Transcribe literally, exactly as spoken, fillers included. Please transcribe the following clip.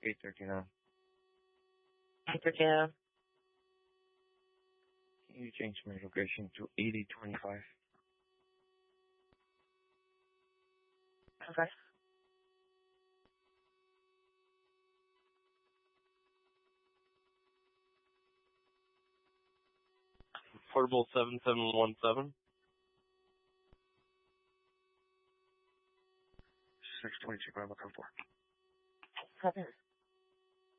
eight thirty-nine. eight thirty-nine. Can you change my location to eighty twenty-five? Okay. Portable seven seven one seven. six twenty-two, Bravo, code four. Copy.